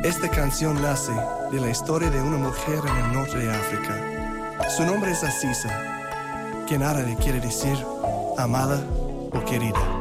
Esta canción nace de la historia de una mujer en el norte de África. Su nombre es Asisa, que nada le quiere decir amada o querida.